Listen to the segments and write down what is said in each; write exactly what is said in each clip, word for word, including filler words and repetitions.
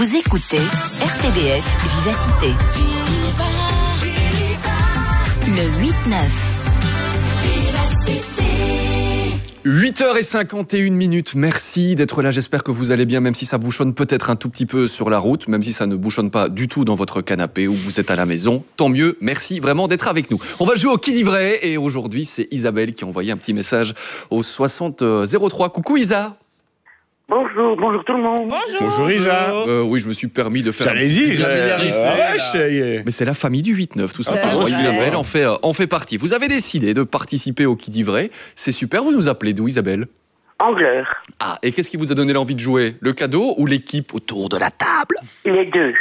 Vous écoutez R T B F Vivacité. Le huit neuf. huit heures cinquante et une minutes, merci d'être là, j'espère que vous allez bien, même si ça bouchonne peut-être un tout petit peu sur la route, même si ça ne bouchonne pas du tout dans votre canapé ou vous êtes à la maison, tant mieux, merci vraiment d'être avec nous. On va jouer au qui dit vrai et aujourd'hui c'est Isabelle qui a envoyé un petit message au soixante zéro trois. Coucou Isa. Bonjour, bonjour tout le monde. Bonjour. Bonjour Isa. Euh, oui, je me suis permis de faire... J'allais dire, euh, euh, mais c'est la famille du huit neuf, tout simplement. Isabelle en fait, en fait partie. Vous avez décidé de participer au qui dit vrai. C'est super, vous nous appelez d'où Isabelle? Angleur. Ah, et qu'est-ce qui vous a donné l'envie de jouer? Le cadeau ou l'équipe autour de la table? Les deux.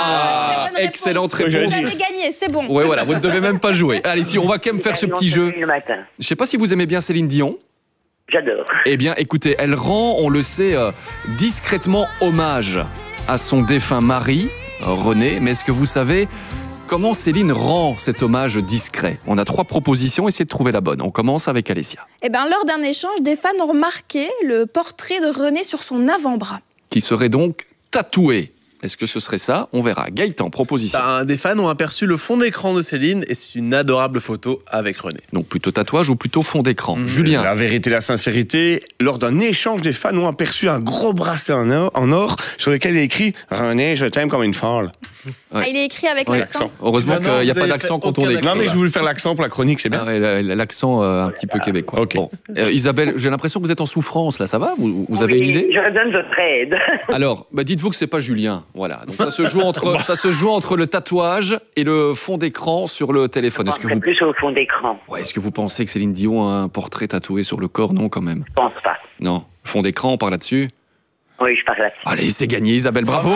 Ah, Ah, excellente réponse. Vous avez gagné, c'est bon. Ouais, voilà, vous ne devez même pas jouer. Allez, si on va quand même faire ce petit jeu. Le matin. Je sais pas si vous aimez bien Céline Dion. J'adore. Eh bien, écoutez, elle rend, on le sait, euh, discrètement hommage à son défunt mari, euh, René. Mais est-ce que vous savez comment Céline rend cet hommage discret? On a trois propositions, essayez de trouver la bonne. On commence avec Alessia. Eh bien, lors d'un échange, des fans ont remarqué le portrait de René sur son avant-bras. Qui serait donc tatoué. Est-ce que ce serait ça? On verra. Gaëtan, proposition. Ben, des fans ont aperçu le fond d'écran de Céline et c'est une adorable photo avec René. Donc plutôt tatouage ou plutôt fond d'écran? Mmh. Julien. La vérité, la sincérité, lors d'un échange, des fans ont aperçu un gros bracelet en or, en or sur lequel il est écrit « René, je t'aime comme une folle Ouais. Ah, il est écrit avec Ouais. l'accent. Heureusement Non, qu'il n'y a vous pas avez d'accent fait quand on aucun est. » accent. Non mais je voulais faire l'accent pour la chronique, c'est bien. Ah ouais, l'accent euh, un petit peu québécois. Ok. Bon. Euh, Isabelle, j'ai l'impression que vous êtes en souffrance, là, ça va? Vous, vous avez Oui, une idée? Je redonne votre aide. Alors, bah dites-vous que c'est pas Julien, voilà. Donc ça se joue entre, ça se joue entre le tatouage et le fond d'écran sur le téléphone. Est-ce que C'est vous, plus au fond d'écran. ouais, est-ce que vous pensez que Céline Dion a un portrait tatoué sur le corps? Non, quand même. Je pense pas. Non. Fond d'écran, on parle là-dessus. Oui, je parle là-dessus. Allez, c'est gagné, Isabelle, bravo.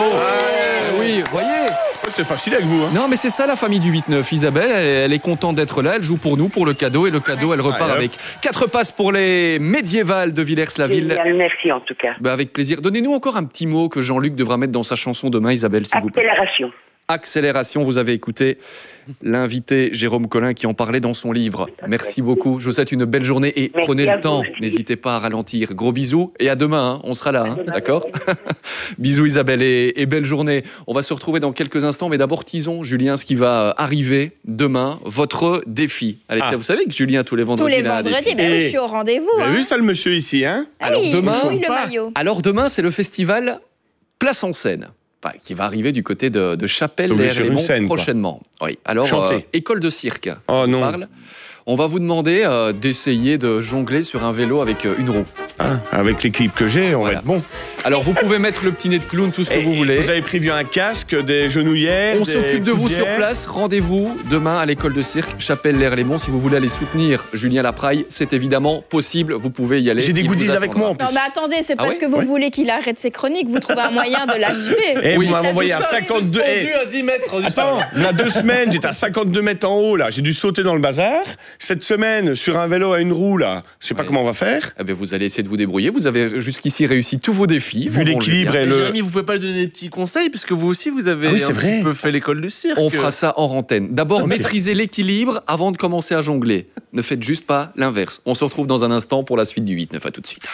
Eh oui, voyez. C'est facile avec vous, hein. Non, mais c'est ça la famille du huit neuf. Isabelle, elle, elle est contente d'être là. Elle joue pour nous, pour le cadeau. Et le cadeau, elle repart Allez, hop. avec quatre passes pour les médiévales de Villers-la-Ville. Génial, merci en tout cas. Bah, avec plaisir. Donnez-nous encore un petit mot que Jean-Luc devra mettre dans sa chanson demain, Isabelle, s'il vous plaît. Accélération. Accélération, vous avez écouté l'invité Jérôme Collin qui en parlait dans son livre. Merci beaucoup, je vous souhaite une belle journée et Merci prenez à le temps, vous aussi. n'hésitez pas à ralentir. Gros bisous et à demain, hein. On sera là, hein. D'accord? Bisous Isabelle et, et belle journée. On va se retrouver dans quelques instants, mais d'abord teasons, Julien, ce qui va arriver demain, votre défi. Allez, Ah. vous savez que Julien, tous les vendredis, Tous les il a un défi. vendredis, ben oui, Et- je suis au rendez-vous. Vous avez hein. vu ça le monsieur ici, hein? Ah Alors, oui, demain, oui, le pas. maillot. Alors demain, c'est le festival Place en Scène. Enfin, qui va arriver du côté de, de Donc, Chapelle sur une les scène, quoi. prochainement. Oui. Alors, Chanter. euh, école de cirque. Oh on non. parle. On va vous demander euh, d'essayer de jongler sur un vélo avec euh, une roue. Hein, avec l'équipe que j'ai, on Voilà. va être bon. Alors, vous pouvez mettre le petit nez de clown, tout ce que Et- vous voulez. Vous avez prévu un casque, des genouillères. On des s'occupe de vous sur coudières. place. Rendez-vous demain à l'école de cirque Chapelle-l'Air-les-Monts. Si vous voulez aller soutenir Julien Lapraille, c'est évidemment possible. Vous pouvez y aller. J'ai des Il vous goodies avec attendra. moi en plus. Non, mais attendez, c'est Ah parce oui que vous Ouais. voulez qu'il arrête ses chroniques. Vous trouvez un moyen de l'achever. Et Oui. vous m'avez Il a envoyé tout à ça, cinquante-deux. Suspendu Eh, à dix mètres du Attends, sol. il y a deux semaines, j'étais à cinquante-deux mètres en haut, là. J'ai dû sauter dans le bazar. Cette semaine, sur un vélo à une roue, là. Je sais pas Ouais. comment on va faire. Eh bien, vous allez essayer de vous débrouiller. Vous avez jusqu'ici réussi tous vos défis. Vu Bon, bon, l'équilibre Julien. et Et le. Jérémy, vous pouvez pas lui donner des petits conseils parce que vous aussi vous avez Ah oui, un c'est petit vrai. peu fait l'école du cirque. On fera ça hors antenne. D'abord, Ok. maîtrisez l'équilibre avant de commencer à jongler. Ne faites juste pas l'inverse. On se retrouve dans un instant pour la suite du huit neuf. À tout de suite.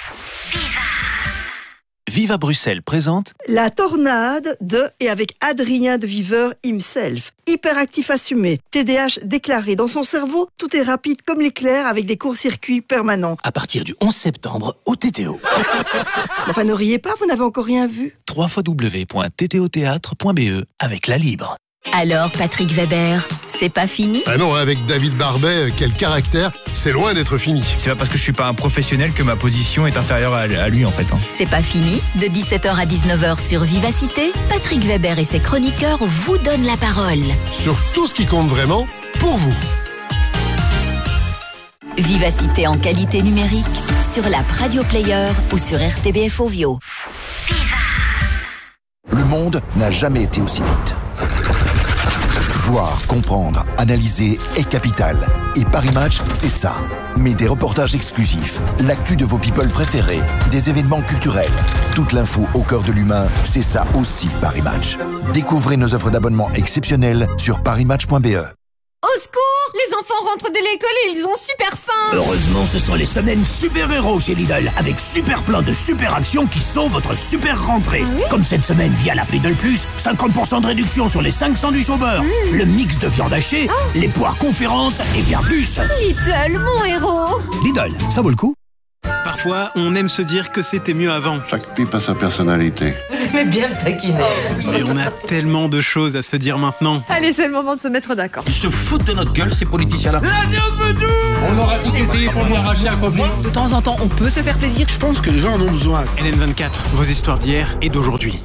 Viva Bruxelles présente La tornade de et avec Adrien de Viveur himself. Hyperactif assumé, T D A H déclaré. Dans son cerveau, tout est rapide comme l'éclair avec des courts-circuits permanents. à partir du onze septembre au T T O. Enfin, ne riez pas, vous n'avez encore rien vu. w w w point t t o théâtre point b e avec la Libre. Alors, Patrick Weber, c'est pas fini? Ah non, avec David Barbet, quel caractère, c'est loin d'être fini. C'est pas parce que je suis pas un professionnel que ma position est inférieure à, à lui en fait. Hein. C'est pas fini. De dix-sept heures à dix-neuf heures sur Vivacité, Patrick Weber et ses chroniqueurs vous donnent la parole. Sur tout ce qui compte vraiment, pour vous. Vivacité en qualité numérique, sur l'app Radio Player ou sur R T B F Ovio. Le monde n'a jamais été aussi vite. Voir, comprendre, analyser est capital. Et Paris Match, c'est ça. Mais des reportages exclusifs, l'actu de vos people préférés, des événements culturels, toute l'info au cœur de l'humain, c'est ça aussi Paris Match. Découvrez nos offres d'abonnement exceptionnelles sur paris match point b e. Au secours, les enfants rentrent de l'école et ils ont super faim. Heureusement, ce sont les semaines super-héros chez Lidl, avec super plein de super actions qui sauvent votre super rentrée. Ah oui? Comme cette semaine via l'appli Lidl Plus, cinquante pour cent de réduction sur les cinq sandwichs au beurre, mmh. le mix de viande hachée, oh. les poires conférences et bien plus. Lidl, mon héros. Lidl, ça vaut le coup. Parfois, on aime se dire que c'était mieux avant. Chaque pipe a sa personnalité. Vous aimez bien le taquiner. Et on a tellement de choses à se dire maintenant. Allez, c'est le moment de se mettre d'accord. Ils se foutent de notre gueule, ces politiciens-là. La science me tue. On aura tout essayé pour lui arracher un copain. De temps en temps, on peut se faire plaisir. Je pense que les gens en ont besoin. L N vingt-quatre, vos histoires d'hier et d'aujourd'hui.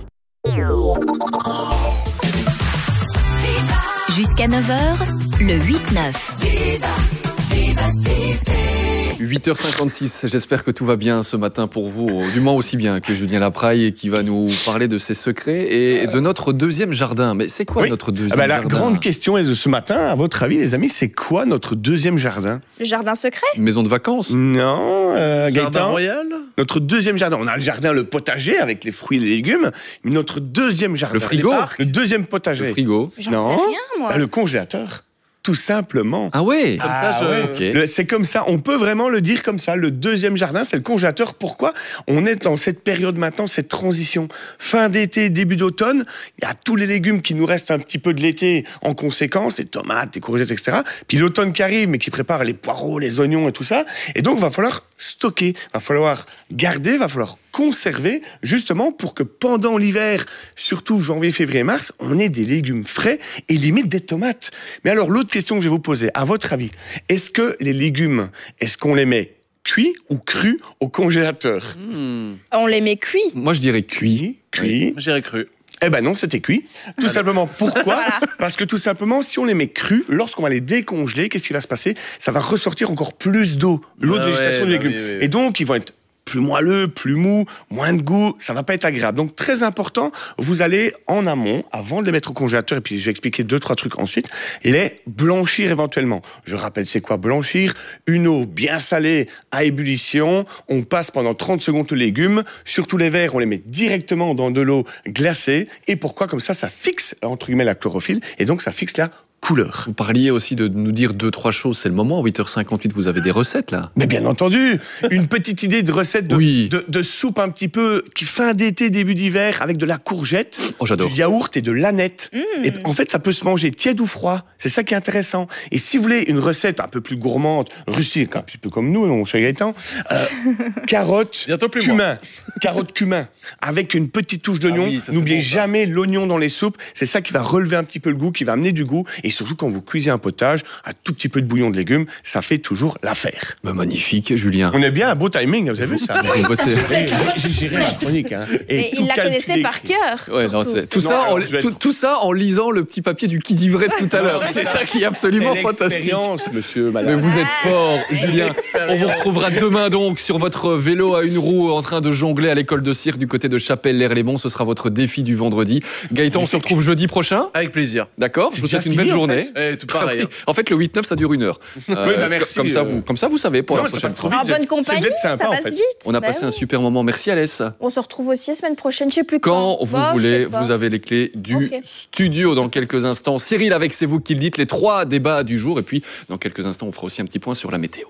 Jusqu'à neuf heures, le huit neuf. Viva, Viva Cité. huit heures cinquante-six, j'espère que tout va bien ce matin pour vous, du moins aussi bien que Julien Lapraille qui va nous parler de ses secrets et de notre deuxième jardin. Mais c'est quoi oui. notre deuxième ah bah, la jardin? La grande question est de ce matin, à votre avis les amis, c'est quoi notre deuxième jardin? Le jardin secret? Une maison de vacances? Non, euh, Jardin Gaëtan. royal? Notre deuxième jardin, on a le jardin, le potager avec les fruits et les légumes, mais notre deuxième jardin. Le frigo? Le deuxième potager. Le frigo? J'en non. sais rien moi. Bah, le congélateur. Tout simplement. Ah ouais. Comme ça, je... ouais. okay. Le, c'est comme ça. On peut vraiment le dire comme ça. Le deuxième jardin, c'est le congélateur. Pourquoi? On est dans cette période maintenant, cette transition. Fin d'été, début d'automne. Il y a tous les légumes qui nous restent un petit peu de l'été en conséquence, les tomates, les courgettes, et cetera. Puis l'automne qui arrive, mais qui prépare les poireaux, les oignons et tout ça. Et donc, il va falloir stocker. Il va falloir garder, il va falloir conserver, justement pour que pendant l'hiver, surtout janvier, février, mars, on ait des légumes frais et limite des tomates. Mais alors, l'autre question que je vais vous poser, à votre avis, est-ce que les légumes, est-ce qu'on les met cuits ou crus au congélateur? hmm. On les met cuits. Moi, je dirais cuits. Cuits. Oui, j'irais cru. Eh ben non, c'était cuit. Tout Allez. simplement. Pourquoi? Voilà. Parce que tout simplement, si on les met crus, lorsqu'on va les décongeler, qu'est-ce qui va se passer? Ça va ressortir encore plus d'eau, l'eau ah de végétation ouais, du bah légume. Oui, oui, oui. Et donc, ils vont être plus moelleux, plus mou, moins de goût, ça va pas être agréable. Donc très important, vous allez en amont, avant de les mettre au congélateur, et puis je vais expliquer deux, trois trucs ensuite, les blanchir éventuellement. Je rappelle, c'est quoi blanchir? Une eau bien salée à ébullition, on passe pendant trente secondes le légume, surtout les verts, on les met directement dans de l'eau glacée, et pourquoi? Comme ça, ça fixe, entre guillemets, la chlorophylle, et donc ça fixe la couleur. Vous parliez aussi de nous dire deux, trois choses, c'est le moment, à huit heures cinquante-huit, vous avez des recettes là? Mais bien entendu, une petite idée de recette de, oui. de, de soupe un petit peu, qui fin d'été, début d'hiver, avec de la courgette, oh, j'adore. du yaourt et de l'aneth. Mmh. Et en fait, ça peut se manger tiède ou froid, c'est ça qui est intéressant. Et si vous voulez une recette un peu plus gourmande, rustique, un petit peu comme nous, mon cher Gaëtan, euh, carottes, cumin, carottes, cumin, avec une petite touche d'oignon. Ah oui, n'oubliez bon, jamais l'oignon dans les soupes, c'est ça qui va relever un petit peu le goût, qui va amener du goût, et surtout quand vous cuisez un potage, un tout petit peu de bouillon de légumes, ça fait toujours l'affaire. Bah, magnifique, Julien. On est bien, un beau timing, vous avez vu ça? Oui, j'ai géré la chronique. Hein, et il la connaissait par cœur. Ouais, non, c'est, tout, non, ça en, tout, être... tout ça en lisant le petit papier du Qui dit vrai de tout à l'heure. C'est ça qui est absolument c'est fantastique. Monsieur, madame. Mais vous êtes fort, Julien. On vous retrouvera demain donc sur votre vélo à une roue en train de jongler à l'école de cirque du côté de Chapelle-l'Air-les-Monts. Ce sera votre défi du vendredi. Gaëtan, on se retrouve jeudi prochain. Avec plaisir. D'accord, je vous souhaite une belle journée. En fait. Eh, tout pareil. Oui. En fait, le huit neuf, ça dure une heure. Euh, oui, bah merci, comme, ça, euh... vous, comme ça, vous savez pour non, la prochaine fois. En bonne compagnie, sympa, ça passe en fait. vite. On a bah passé oui. un super moment. Merci, Alès. On se retrouve aussi la semaine prochaine. Je sais plus quand. Quand vous oh, voulez, vous avez les clés du okay. studio dans quelques instants. Cyril avec C'est vous qui le dites, les trois débats du jour. Et puis, dans quelques instants, on fera aussi un petit point sur la météo.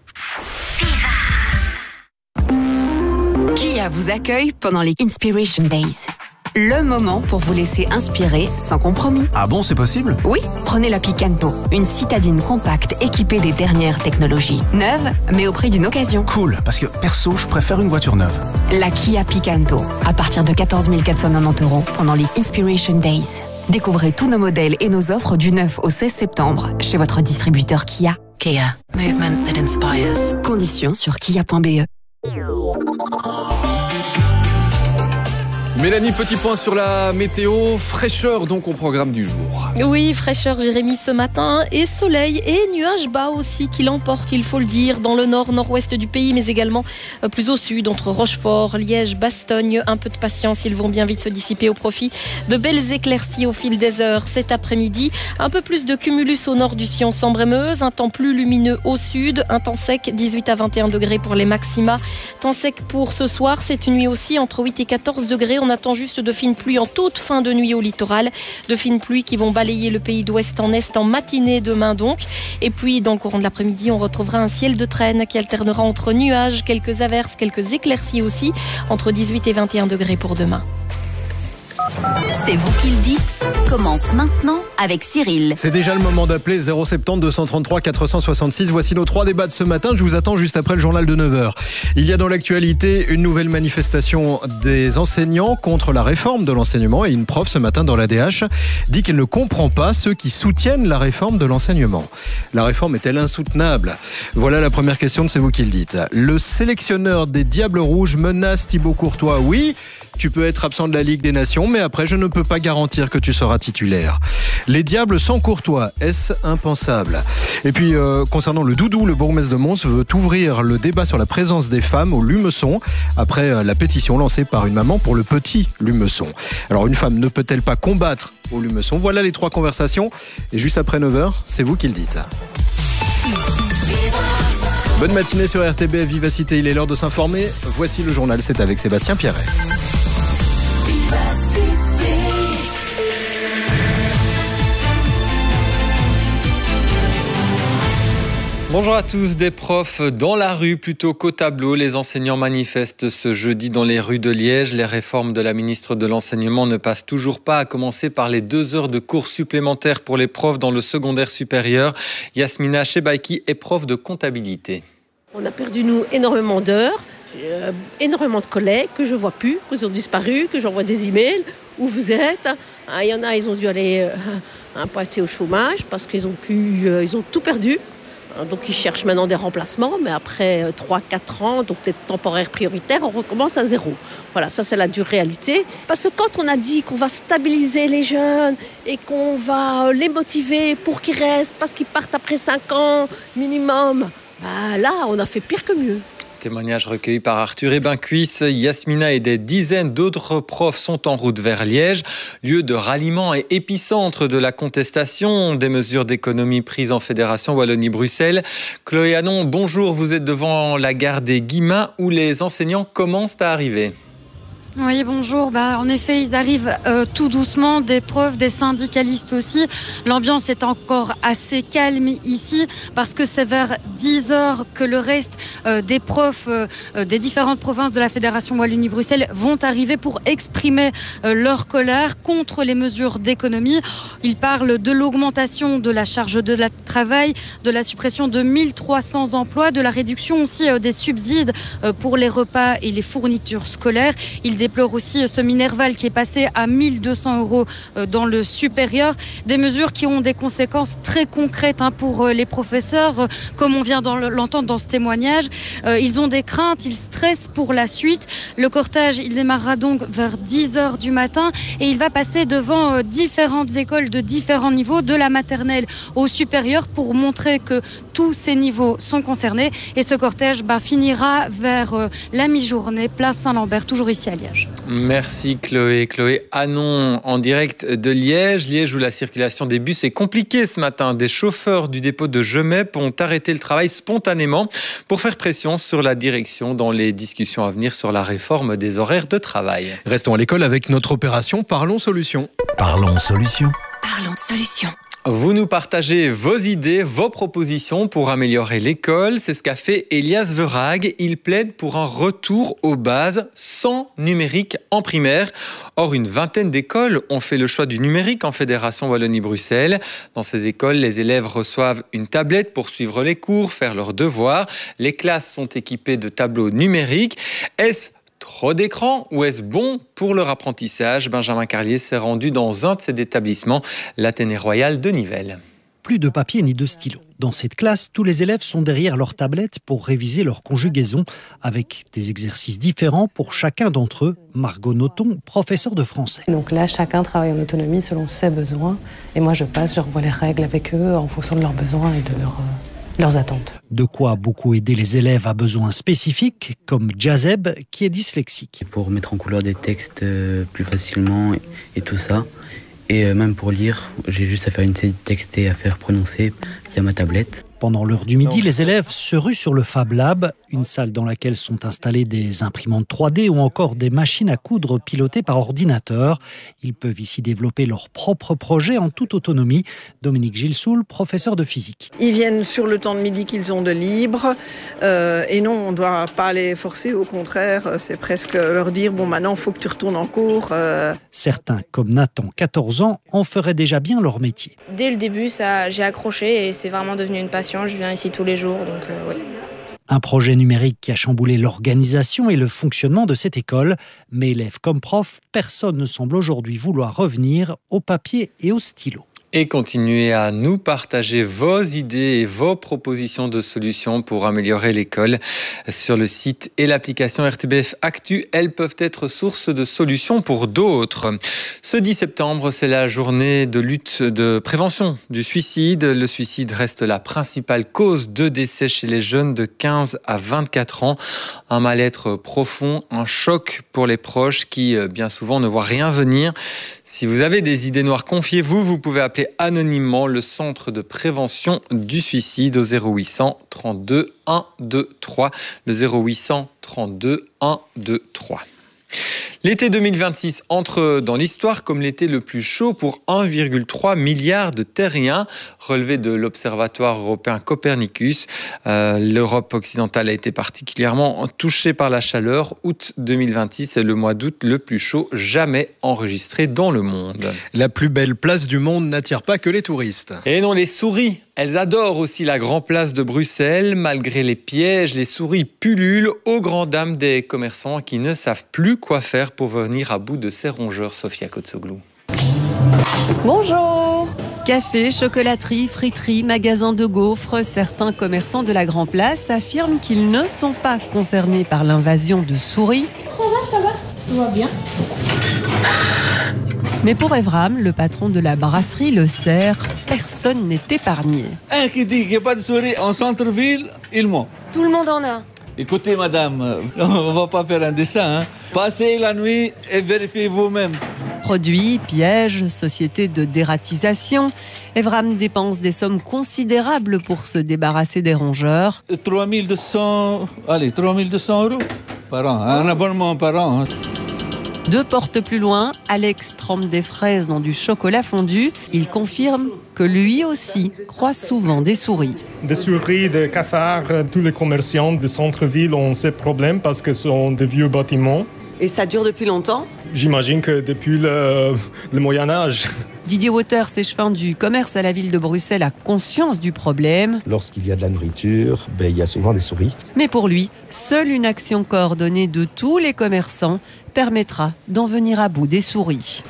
Kia vous accueille pendant les Inspiration Days. Le moment pour vous laisser inspirer sans compromis. Ah bon, c'est possible? Oui, prenez la Picanto, une citadine compacte équipée des dernières technologies. Neuve, mais au prix d'une occasion. Cool, parce que perso, je préfère une voiture neuve. La Kia Picanto, à partir de quatorze mille quatre cent quatre-vingt-dix euros pendant les Inspiration Days. Découvrez tous nos modèles et nos offres du neuf au seize septembre chez votre distributeur Kia. Kia, movement that inspires. Conditions sur kia point b e. Mélanie, petit point sur la météo. Fraîcheur donc au programme du jour. Oui, fraîcheur Jérémy ce matin et soleil et nuages bas aussi qui l'emportent, il faut le dire, dans le nord, nord-ouest du pays, mais également plus au sud, entre Rochefort, Liège, Bastogne. Un peu de patience, ils vont bien vite se dissiper au profit de belles éclaircies au fil des heures. Cet après-midi, un peu plus de cumulus au nord du Sion Sambre-et-Meuse, un temps plus lumineux au sud, un temps sec, dix-huit à vingt et un degrés pour les maxima. Temps sec pour ce soir, cette nuit aussi, entre huit et quatorze degrés. On a attend juste de fines pluies en toute fin de nuit au littoral. De fines pluies qui vont balayer le pays d'ouest en est en matinée demain donc. Et puis dans le courant de l'après-midi, on retrouvera un ciel de traîne qui alternera entre nuages, quelques averses, quelques éclaircies aussi, entre dix-huit et vingt et un degrés pour demain. C'est vous qui le dites, commence maintenant avec Cyril. C'est déjà le moment d'appeler zéro sept zéro deux cent trente-trois quatre cent soixante-six. Voici nos trois débats de ce matin. Je vous attends juste après le journal de neuf heures. Il y a dans l'actualité une nouvelle manifestation des enseignants contre la réforme de l'enseignement et une prof ce matin dans l'A D H dit qu'elle ne comprend pas ceux qui soutiennent la réforme de l'enseignement. La réforme est-elle insoutenable ? Voilà la première question de C'est vous qui le dites. Le sélectionneur des Diables Rouges menace Thibaut Courtois. Oui, tu peux être absent de la Ligue des Nations, mais après, je ne peux pas garantir que tu seras titulaire. Les Diables sans Courtois, est-ce impensable ? Et puis, euh, concernant le Doudou, le bourgmestre de Mons veut ouvrir le débat sur la présence des femmes au Lumeçon, après euh, la pétition lancée par une maman pour le petit Lumeçon. Alors, une femme ne peut-elle pas combattre au Lumeçon ? Voilà les trois conversations. Et juste après neuf heures, c'est vous qui le dites. Bonne matinée sur R T B F Vivacité, il est l'heure de s'informer. Voici le journal, c'est avec Sébastien Pierret. Bonjour à tous, des profs dans la rue plutôt qu'au tableau. Les enseignants manifestent ce jeudi dans les rues de Liège. Les réformes de la ministre de l'Enseignement ne passent toujours pas, à commencer par les deux heures de cours supplémentaires pour les profs dans le secondaire supérieur. Yasmina Chebaiki est prof de comptabilité. On a perdu, nous, énormément d'heures, euh, énormément de collègues que je ne vois plus, qu'ils ont disparu, que j'envoie des emails. Où vous êtes ? Il y en a, ils ont dû aller euh, pointer au chômage parce qu'ils ont, pu, euh, ils ont tout perdu. Donc ils cherchent maintenant des remplacements, mais après trois quatre ans, donc des temporaires prioritaires, on recommence à zéro. Voilà, ça c'est la dure réalité. Parce que quand on a dit qu'on va stabiliser les jeunes et qu'on va les motiver pour qu'ils restent, parce qu'ils partent après cinq ans minimum, bah là on a fait pire que mieux. Témoignage recueilli par Arthur Ebincuisse. Yasmina et des dizaines d'autres profs sont en route vers Liège, lieu de ralliement et épicentre de la contestation des mesures d'économie prises en Fédération Wallonie-Bruxelles. Chloé Hanon, bonjour, vous êtes devant la gare des Guillemins où les enseignants commencent à arriver. Oui, bonjour. Bah, en effet, ils arrivent euh, tout doucement, des profs, des syndicalistes aussi. L'ambiance est encore assez calme ici parce que c'est vers dix heures que le reste euh, des profs euh, des différentes provinces de la Fédération Wallonie-Bruxelles vont arriver pour exprimer euh, leur colère contre les mesures d'économie. Ils parlent de l'augmentation de la charge de la travail, de la suppression de mille trois cents emplois, de la réduction aussi euh, des subsides euh, pour les repas et les fournitures scolaires. Ils déplore aussi ce Minerval qui est passé à mille deux cents euros dans le supérieur. Des mesures qui ont des conséquences très concrètes pour les professeurs, comme on vient de l'entendre dans ce témoignage. Ils ont des craintes, ils stressent pour la suite. Le cortège, il démarrera donc vers dix heures du matin et il va passer devant différentes écoles de différents niveaux, de la maternelle au supérieur, pour montrer que tous ces niveaux sont concernés. Et ce cortège bah, finira vers la mi-journée, place Saint-Lambert, toujours ici à Liège. Merci Chloé. Chloé Hanon en direct de Liège. Liège où la circulation des bus est compliquée ce matin. Des chauffeurs du dépôt de Gemep ont arrêté le travail spontanément pour faire pression sur la direction dans les discussions à venir sur la réforme des horaires de travail. Restons à l'école avec notre opération Parlons Solutions. Parlons Solutions. Parlons Solutions. Vous nous partagez vos idées, vos propositions pour améliorer l'école. C'est ce qu'a fait Elias Verhaeg. Il plaide pour un retour aux bases sans numérique en primaire. Or, une vingtaine d'écoles ont fait le choix du numérique en Fédération Wallonie-Bruxelles. Dans ces écoles, les élèves reçoivent une tablette pour suivre les cours, faire leurs devoirs. Les classes sont équipées de tableaux numériques. Est-ce trop d'écran ou est-ce bon pour leur apprentissage ? Benjamin Carlier s'est rendu dans un de ces établissements, l'Athénée Royal de Nivelles. Plus de papier ni de stylo. Dans cette classe, tous les élèves sont derrière leur tablette pour réviser leur conjugaison avec des exercices différents pour chacun d'entre eux. Margot Noton, professeure de français. Donc là, chacun travaille en autonomie selon ses besoins. Et moi, je passe, je revois les règles avec eux en fonction de leurs besoins et de leurs... leurs attentes. De quoi beaucoup aider les élèves à besoins spécifiques, comme Jazeb, qui est dyslexique. Pour mettre en couleur des textes plus facilement et tout ça. Et même pour lire, j'ai juste à faire une série de textes et à faire prononcer via ma tablette. Pendant l'heure du midi, les élèves se ruent sur le Fab Lab, une salle dans laquelle sont installées des imprimantes trois D ou encore des machines à coudre pilotées par ordinateur. Ils peuvent ici développer leurs propres projets en toute autonomie. Dominique Gilsoul, professeur de physique. Ils viennent sur le temps de midi qu'ils ont de libre euh, et non, on ne doit pas les forcer, au contraire, c'est presque leur dire bon maintenant il faut que tu retournes en cours. Euh. Certains, comme Nathan, quatorze ans, en feraient déjà bien leur métier. Dès le début, ça, j'ai accroché et c'est vraiment devenu une passion. Je viens ici tous les jours, donc euh, oui. Un projet numérique qui a chamboulé l'organisation et le fonctionnement de cette école. Mais élèves comme profs, personne ne semble aujourd'hui vouloir revenir au papier et au stylo. Et continuez à nous partager vos idées et vos propositions de solutions pour améliorer l'école sur le site et l'application R T B F Actu. Elles peuvent être source de solutions pour d'autres. Ce dix septembre, c'est la journée de lutte de prévention du suicide. Le suicide reste la principale cause de décès chez les jeunes de quinze à vingt-quatre ans. Un mal-être profond, un choc pour les proches qui, bien souvent, ne voient rien venir. Si vous avez des idées noires, confiez-vous. Vous pouvez appeler anonymement le centre de prévention du suicide au zéro huit cent trente-deux cent vingt-trois. Le zéro huit cent trente-deux cent vingt-trois. L'été deux mille vingt-six entre dans l'histoire comme l'été le plus chaud pour un virgule trois milliard de terriens, relevé de l'Observatoire européen Copernicus. Euh, L'Europe occidentale a été particulièrement touchée par la chaleur. Août deux mille vingt-six est le mois d'août le plus chaud jamais enregistré dans le monde. La plus belle place du monde n'attire pas que les touristes. Et non, les souris. Elles adorent aussi la Grand Place de Bruxelles. Malgré les pièges, les souris pullulent aux grandes dames des commerçants qui ne savent plus quoi faire pour venir à bout de ces rongeurs. Sophia Kotsoglou. Bonjour. Café, chocolaterie, friterie, magasin de gaufres, certains commerçants de la Grand Place affirment qu'ils ne sont pas concernés par l'invasion de souris. Ça va, ça va, tout va bien. Mais pour Evram, le patron de la brasserie Le Cerf, personne n'est épargné. Un qui dit qu'il n'y a pas de souris en centre-ville, il ment. Tout le monde en a. Écoutez madame, on ne va pas faire un dessin. Hein. Passez la nuit et vérifiez vous-même. Produits, pièges, société de dératisation. Evram dépense des sommes considérables pour se débarrasser des rongeurs. trois mille deux cents, allez, trois mille deux cents euros par an, un abonnement par an. Hein. Deux portes plus loin, Alex trempe des fraises dans du chocolat fondu. Il confirme que lui aussi croise souvent des souris. Des souris, des cafards, tous les commerçants de centre-ville ont ces problèmes parce que ce sont des vieux bâtiments. Et ça dure depuis longtemps ? J'imagine que depuis le, le Moyen-Âge. Didier Waters, échevin du commerce à la ville de Bruxelles, a conscience du problème. Lorsqu'il y a de la nourriture, ben, il y a souvent des souris. Mais pour lui, seule une action coordonnée de tous les commerçants permettra d'en venir à bout des souris.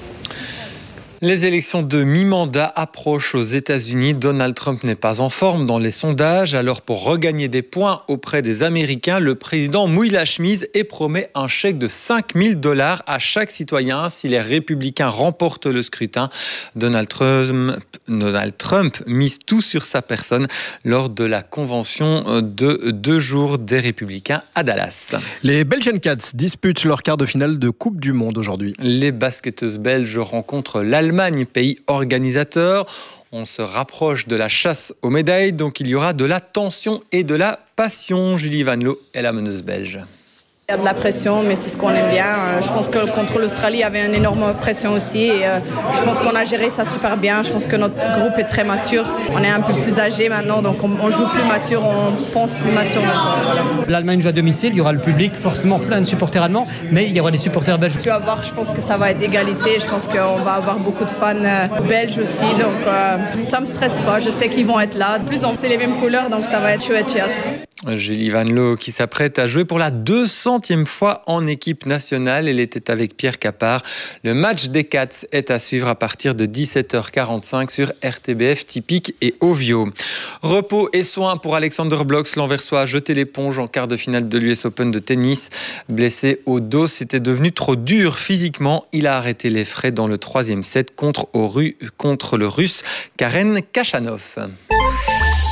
Les élections de mi-mandat approchent aux États-Unis. Donald Trump n'est pas en forme dans les sondages. Alors pour regagner des points auprès des Américains, le président mouille la chemise et promet un chèque de cinq mille dollars à chaque citoyen si les républicains remportent le scrutin. Donald Trump, Donald Trump mise tout sur sa personne lors de la convention de deux jours des républicains à Dallas. Les Belgian Cats disputent leur quart de finale de Coupe du Monde aujourd'hui. Les basketteuses belges rencontrent l'Allemagne. Allemagne, pays organisateur. On se rapproche de la chasse aux médailles, donc il y aura de la tension et de la passion. Julie Vanloo est la meneuse belge. Il y a de la pression, mais c'est ce qu'on aime bien. Je pense que contre l'Australie, il y avait une énorme pression aussi. Et je pense qu'on a géré ça super bien. Je pense que notre groupe est très mature. On est un peu plus âgé maintenant, donc on joue plus mature, on pense plus mature. Voilà. L'Allemagne joue à domicile, il y aura le public, forcément plein de supporters allemands, mais il y aura des supporters belges. Tu vas voir, je pense que ça va être égalité. Je pense qu'on va avoir beaucoup de fans belges aussi. Donc euh, ça ne me stresse pas. Je sais qu'ils vont être là. De plus en plus, c'est les mêmes couleurs, donc ça va être chouette, chouette. Julie Vanloo qui s'apprête à jouer pour la deux centième fois en équipe nationale. Elle était avec Pierre Capard. Le match des Cats est à suivre à partir de dix-sept heures quarante-cinq sur R T B F, Typique et Ovio. Repos et soins pour Alexander Blocks. L'Anversois a jeté l'éponge en quart de finale de l'U S Open de tennis. Blessé au dos, c'était devenu trop dur physiquement. Il a arrêté les frais dans le troisième set contre, au Ru- contre le Russe Karen Khachanov.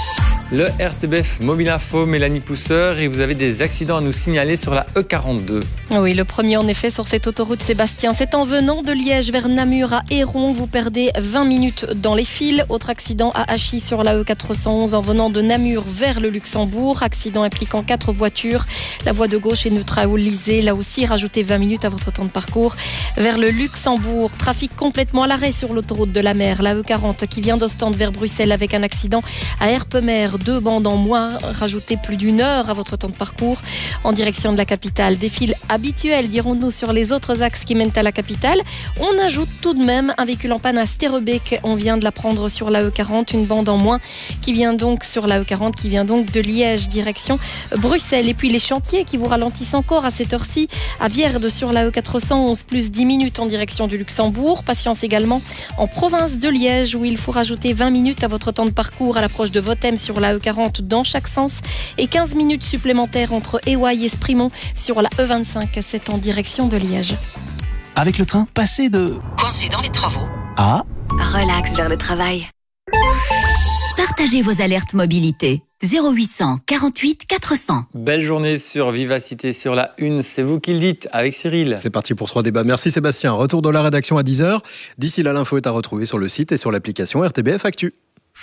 Le R T B F Mobile Info, Mélanie Pousseur, et vous avez des accidents à nous signaler sur la E quarante-deux. Oui, le premier en effet sur cette autoroute Sébastien, c'est en venant de Liège vers Namur à Héron. Vous perdez vingt minutes dans les fils. Autre accident à Achy sur la E quatre cent onze en venant de Namur vers le Luxembourg. Accident impliquant quatre voitures. La voie de gauche est neutralisée. Là aussi, rajoutez vingt minutes à votre temps de parcours vers le Luxembourg. Trafic complètement à l'arrêt sur l'autoroute de la mer. La E quarante qui vient d'Ostende vers Bruxelles avec un accident à Erpemer. Deux bandes en moins, rajoutez plus d'une heure à votre temps de parcours en direction de la capitale. Des files habituels, dirons-nous, sur les autres axes qui mènent à la capitale. On ajoute tout de même un véhicule en panne à Sterrebeek. On vient de la prendre sur la E quarante, une bande en moins qui vient donc sur la E quarante, qui vient donc de Liège, direction Bruxelles. Et puis les chantiers qui vous ralentissent encore à cette heure-ci à Vierde sur la E quatre cent onze, plus dix minutes en direction du Luxembourg. Patience également en province de Liège où il faut rajouter vingt minutes à votre temps de parcours à l'approche de Votem sur la E quarante dans chaque sens et quinze minutes supplémentaires entre Éwaille et Sprimont sur la E vingt-cinq, c'est en direction de Liège. Avec le train, passez de coincé dans les travaux à relax vers le travail. Partagez vos alertes mobilité. zéro huit cent quarante-huit quatre cents. Belle journée sur Vivacité sur la une, c'est vous qui le dites avec Cyril. C'est parti pour trois débats. Merci Sébastien. Retour dans la rédaction à dix heures. D'ici là, l'info est à retrouver sur le site et sur l'application R T B F Actu.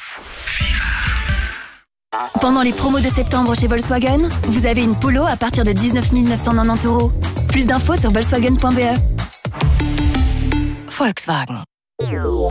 Pendant les promos de septembre chez Volkswagen, vous avez une Polo à partir de dix-neuf mille neuf cent quatre-vingt-dix euros. Plus d'infos sur volkswagen point b e. Volkswagen.